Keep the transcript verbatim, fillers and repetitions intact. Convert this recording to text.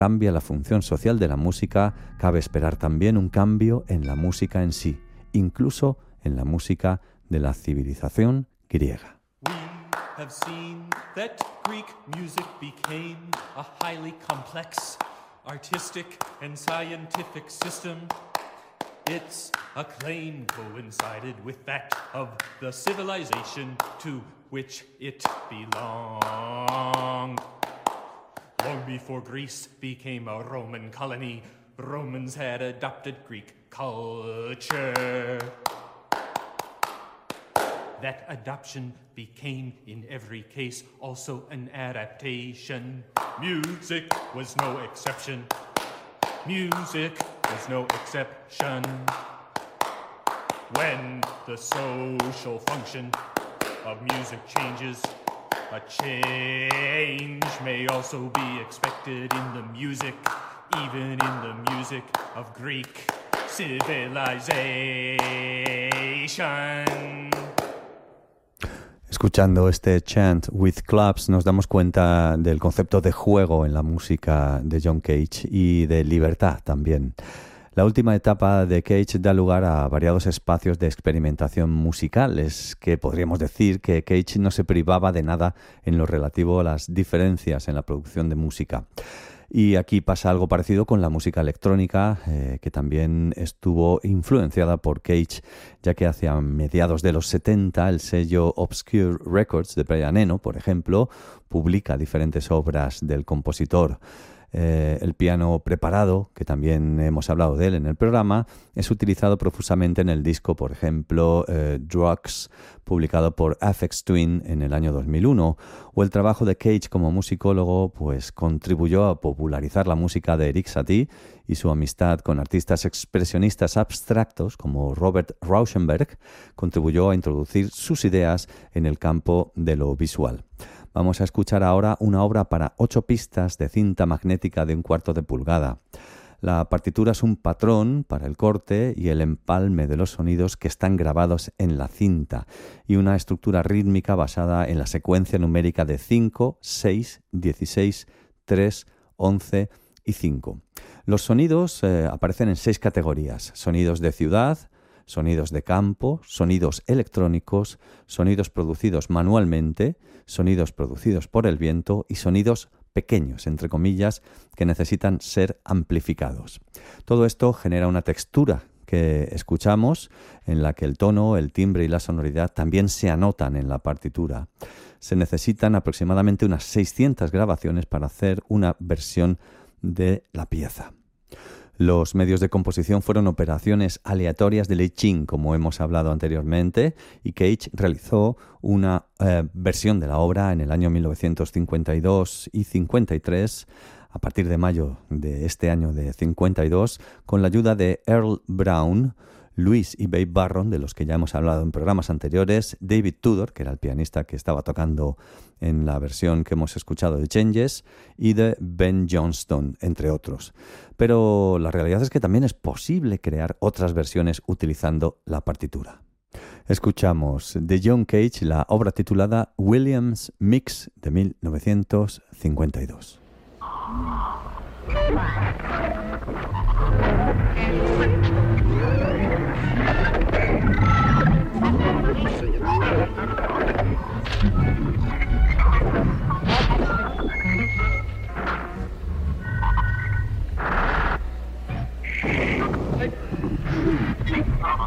cambia la función social de la música, cabe esperar también un cambio en la música en sí, incluso en la música de la civilización griega. We have seen that Greek music became a highly complex, artistic and scientific system. Its acclaim coincided with that of the civilization to which it belonged. Long before Greece became a Roman colony, Romans had adopted Greek culture. That adoption became, in every case, also an adaptation. Music was no exception. Music was no exception. When the social function of music changes, a change may also be expected in the music, even in the music of Greek civilization. Escuchando este chant with claps nos damos cuenta del concepto de juego en la música de John Cage y de libertad también. La última etapa de Cage da lugar a variados espacios de experimentación musical. Es que podríamos decir que Cage no se privaba de nada en lo relativo a las diferencias en la producción de música. Y aquí pasa algo parecido con la música electrónica, eh, que también estuvo influenciada por Cage, ya que hacia mediados de los setenta el sello Obscure Records de Brian Eno, por ejemplo, publica diferentes obras del compositor. Eh, el piano preparado, que también hemos hablado de él en el programa, es utilizado profusamente en el disco, por ejemplo, eh, Drugs, publicado por Aphex Twin en el año dos mil uno, o el trabajo de Cage como musicólogo, pues contribuyó a popularizar la música de Erik Satie y su amistad con artistas expresionistas abstractos como Robert Rauschenberg contribuyó a introducir sus ideas en el campo de lo visual. Vamos a escuchar ahora una obra para ocho pistas de cinta magnética de un cuarto de pulgada. La partitura es un patrón para el corte y el empalme de los sonidos que están grabados en la cinta y una estructura rítmica basada en la secuencia numérica de cinco, seis, dieciséis, tres, once y cinco. Los sonidos eh, aparecen en seis categorías: sonidos de ciudad, sonidos de campo, sonidos electrónicos, sonidos producidos manualmente, sonidos producidos por el viento y sonidos pequeños, entre comillas, que necesitan ser amplificados. Todo esto genera una textura que escuchamos, en la que el tono, el timbre y la sonoridad también se anotan en la partitura. Se necesitan aproximadamente unas seiscientas grabaciones para hacer una versión de la pieza. Los medios de composición fueron operaciones aleatorias de Lee Chin, como hemos hablado anteriormente, y Cage realizó una eh, versión de la obra en el año mil novecientos cincuenta y dos y cincuenta y tres, a partir de mayo de este año de cincuenta y dos, con la ayuda de Earl Brown, Louis y Babe Barron, de los que ya hemos hablado en programas anteriores, David Tudor, que era el pianista que estaba tocando en la versión que hemos escuchado de Changes, y de Ben Johnston, entre otros. Pero la realidad es que también es posible crear otras versiones utilizando la partitura. Escuchamos de John Cage la obra titulada Williams Mix de mil novecientos cincuenta y dos. Thank you.